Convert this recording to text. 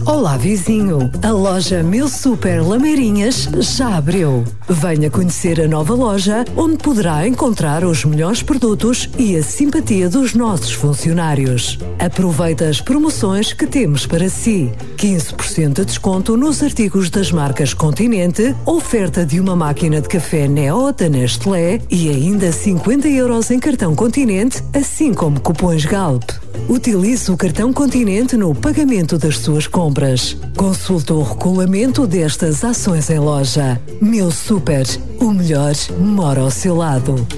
Olá, vizinho! A loja Meu Super Lameirinhas já abriu. Venha conhecer a nova loja, onde poderá encontrar os melhores produtos e a simpatia dos nossos funcionários. Aproveite as promoções que temos para si. 15% de desconto nos artigos das marcas Continente, oferta de uma máquina de café Neo da Nestlé e ainda 50€ em cartão Continente, assim como cupons Galp. Utilize o cartão Continente no pagamento das suas compras. Consulte o regulamento destas ações em loja. Meu Super, o melhor mora ao seu lado.